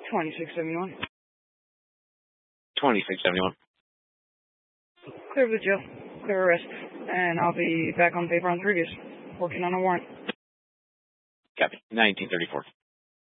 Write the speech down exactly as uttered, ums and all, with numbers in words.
twenty-six seventy-one. twenty-six seventy-one. Clear for the jail. Clear arrest. And I'll be back on paper on the previous. Working on a warrant. Copy. nineteen thirty-four.